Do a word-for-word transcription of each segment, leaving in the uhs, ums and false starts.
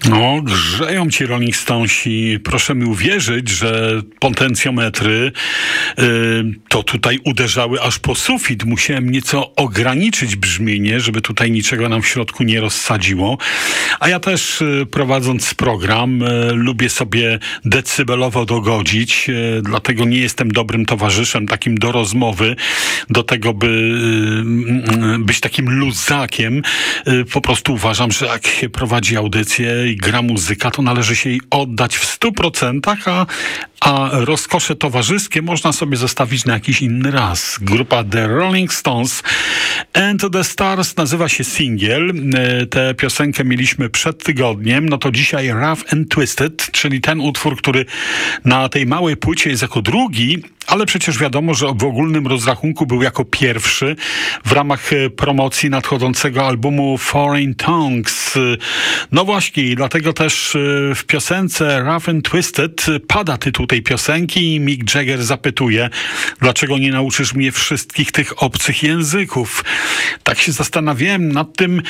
No, grzeją ci Rolling Stonesi. Proszę mi uwierzyć, że potencjometry y, to tutaj uderzały aż po sufit. Musiałem nieco ograniczyć brzmienie, żeby tutaj niczego nam w środku nie rozsadziło. A ja też y, prowadząc program y, lubię sobie decybelowo dogodzić, y, dlatego nie jestem dobrym towarzyszem takim do rozmowy, do tego, by y, y, być takim luzakiem. Y, po prostu uważam, że jak się prowadzi audycję i gra muzyka, to należy się jej oddać w stu procentach, a, a rozkosze towarzyskie można sobie zostawić na jakiś inny raz. Grupa The Rolling Stones Into the Stars nazywa się singiel. Tę piosenkę mieliśmy przed tygodniem, no to dzisiaj Rough and Twisted, czyli ten utwór, który na tej małej płycie jest jako drugi, ale przecież wiadomo, że w ogólnym rozrachunku był jako pierwszy w ramach promocji nadchodzącego albumu Foreign Tongues. No właśnie, i dlatego też w piosence Rough and Twisted pada tytuł tej piosenki i Mick Jagger zapytuje, dlaczego nie nauczysz mnie wszystkich tych obcych języków. Tak się zastanawiałem nad tym,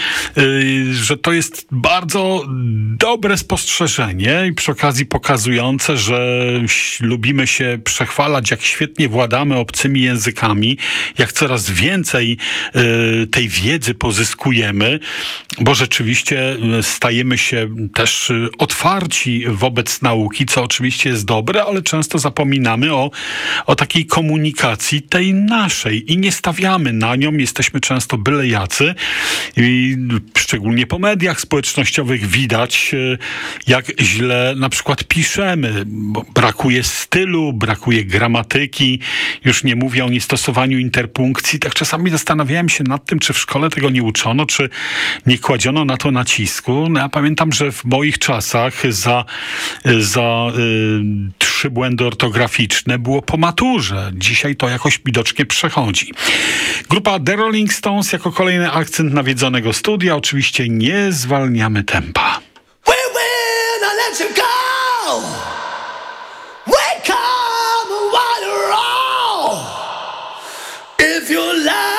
że to jest bardzo dobre spostrzeżenie i przy okazji pokazujące, że lubimy się przechwalać, jak świetnie władamy obcymi językami, jak coraz więcej y, tej wiedzy pozyskujemy, bo rzeczywiście stajemy się też y, otwarci wobec nauki, co oczywiście jest dobre, ale często zapominamy o, o takiej komunikacji tej naszej i nie stawiamy na nią, jesteśmy często byle jacy i szczególnie po mediach społecznościowych widać, y, jak źle na przykład piszemy, bo brakuje stylu, brakuje gramatyki, już nie mówię o niestosowaniu interpunkcji. Tak czasami zastanawiałem się nad tym, czy w szkole tego nie uczono, czy nie kładziono na to nacisku. No ja pamiętam, że w moich czasach za, za y, trzy błędy ortograficzne było po maturze. Dzisiaj to jakoś widocznie przechodzi. Grupa The Rolling Stones jako kolejny akcent nawiedzonego studia. Oczywiście nie zwalniamy tempa. We will not let you go. Wake up. If you lie